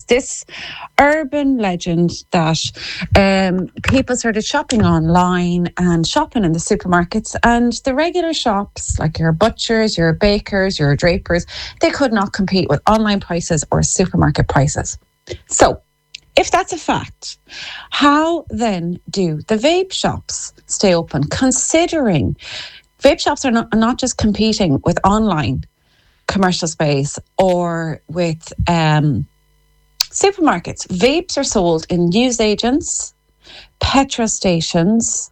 this urban legend that people started shopping online and shopping in the supermarkets, and the regular shops, like your butchers, your bakers, your drapers, they could not compete with online prices or supermarket prices. So, if that's a fact, how then do the vape shops stay open, considering vape shops are not just competing with online commercial space or with supermarkets? Vapes are sold in newsagents, petrol stations,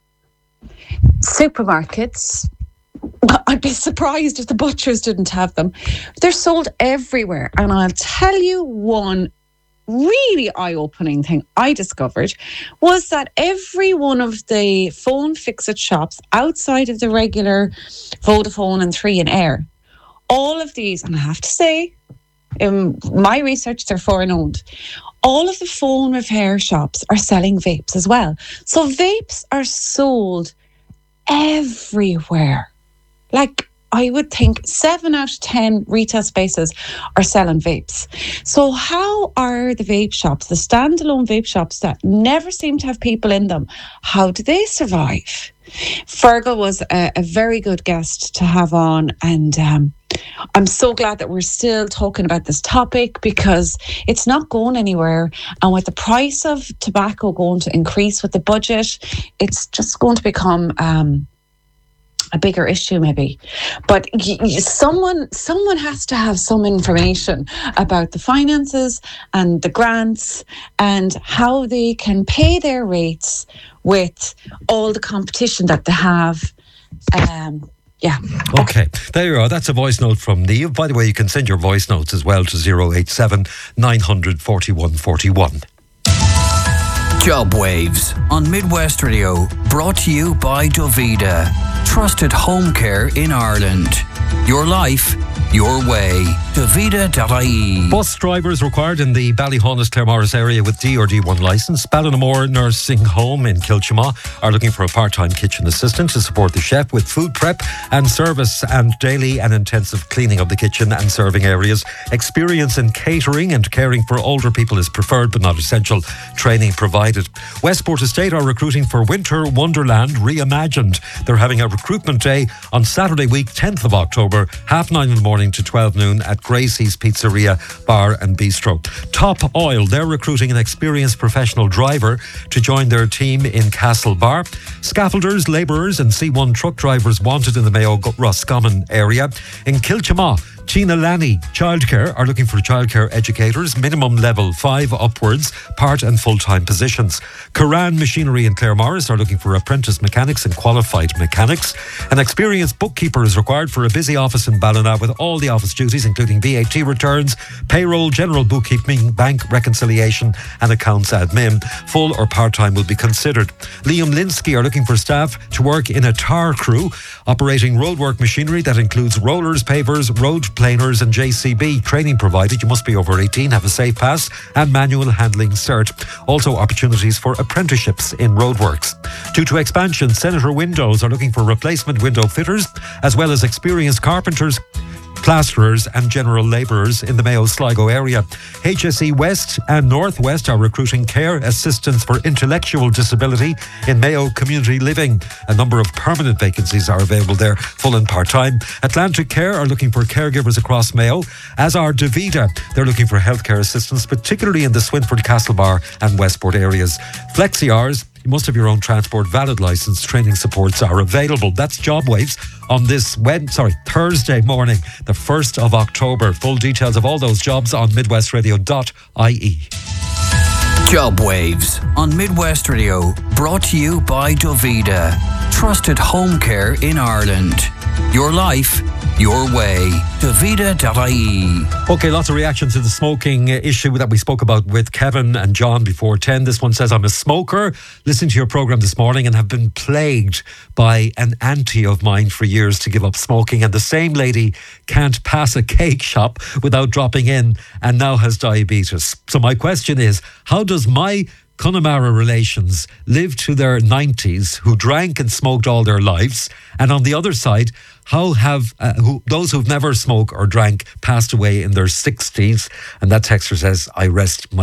supermarkets. I'd be surprised if the butchers didn't have them. They're sold everywhere. And I'll tell you one really eye-opening thing I discovered was that every one of the phone fix-it shops outside of the regular Vodafone and 3 and Air, all of these, and I have to say, in my research, they're foreign owned. All of the phone repair shops are selling vapes as well. So vapes are sold everywhere. Like, I would think 7 out of 10 retail spaces are selling vapes. So how are the vape shops, the standalone vape shops that never seem to have people in them, how do they survive? Fergal was a very good guest to have on, and I'm so glad that we're still talking about this topic because it's not going anywhere. And with the price of tobacco going to increase with the budget, it's just going to become a bigger issue maybe. But someone has to have some information about the finances and the grants and how they can pay their rates with all the competition that they have. Yeah. Okay, there you are. That's a voice note from Niamh. By the way, you can send your voice notes as well to 087 900 4141. Job Waves on Midwest Radio, brought to you by Dovida. Trusted home care in Ireland. Your life, your way. Dovida.ie. Bus drivers required in the Ballyhonus Claremorris area with D or D1 licence. Ballinamore Nursing Home in Kilchama are looking for a part-time kitchen assistant to support the chef with food prep and service and daily and intensive cleaning of the kitchen and serving areas. Experience in catering and caring for older people is preferred but not essential. Training provided. Westport Estate are recruiting for Winter Wonderland Reimagined. They're having a recruitment day on Saturday week, 10th of October, 9:30 in the morning to 12 noon at Gracie's Pizzeria, Bar and Bistro. Top Oil, they're recruiting an experienced professional driver to join their team in Castlebar. Scaffolders, labourers and C1 truck drivers wanted in the Mayo Roscommon area. In Kilchama, Tina Lanny Childcare are looking for childcare educators, minimum level 5 upwards, part and full-time positions. Curran Machinery in Claremorris are looking for apprentice mechanics and qualified mechanics. An experienced bookkeeper is required for a busy office in Ballina with all the office duties including VAT returns, payroll, general bookkeeping, bank reconciliation and accounts admin. Full or part-time will be considered. Liam Linsky are looking for staff to work in a tar crew operating roadwork machinery that includes rollers, pavers, road planers and JCB. Training provided. You must be over 18, have a safe pass and manual handling cert. Also opportunities for apprenticeships in roadworks. Due to expansion, Senator Windows are looking for replacement window fitters as well as experienced carpenters, plasterers and general labourers in the Mayo Sligo area. HSE West and Northwest are recruiting care assistants for intellectual disability in Mayo Community Living. A number of permanent vacancies are available there, full and part-time. Atlantic Care are looking for caregivers across Mayo, as are Davida. They're looking for healthcare assistants, particularly in the Swinford, Castlebar and Westport areas. Flexi hours, you must have your own transport valid licence. Training supports are available. That's Job Waves on this Thursday morning, the 1st of October. Full details of all those jobs on midwestradio.ie. Job Waves on Midwest Radio, brought to you by Dovida. Trusted home care in Ireland. Your life, your way. Dovida.ie. Okay, lots of reactions to the smoking issue that we spoke about with Kevin and John before 10. This one says, I'm a smoker, listening to your programme this morning and have been plagued by an auntie of mine for years to give up smoking, and the same lady can't pass a cake shop without dropping in and now has diabetes. So my question is, how does my Connemara relations live to their 90s who drank and smoked all their lives, and on the other side, how have those who've never smoked or drank passed away in their 60s? And that texter says, I rest my